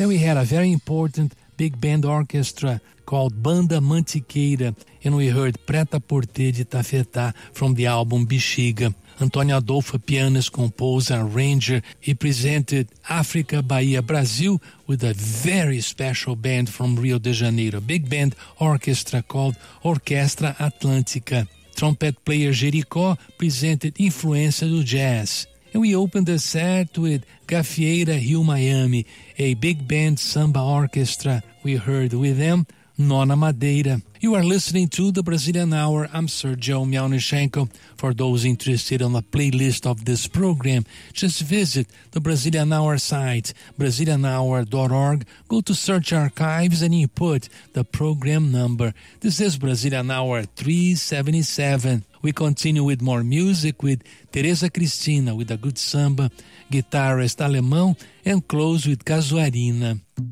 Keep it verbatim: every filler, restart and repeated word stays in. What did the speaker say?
Then we had a very important big band orchestra called Banda Mantiqueira, and we heard Preta Porter de Tafetá from the album Bexiga. Antônio Adolfo, pianist, composer, arranger. He presented África, Bahia, Brazil with a very special band from Rio de Janeiro, big band orchestra called Orquestra Atlântica. Trumpet player Jericó presented Influência do Jazz. And we opened the set with Gafieira Rio Miami, a big band samba orchestra. We heard with them Nona Madeira. You are listening to the Brazilian Hour. I'm Sergio Miaunichenko. For those interested on the playlist of this program, just visit the Brazilian Hour site, brazilian hour dot org. Go to Search Archives and input the program number. This is Brazilian Hour three seventy-seven. We continue with more music with Teresa Cristina with a good samba, guitarist alemão, and close with Casuarina.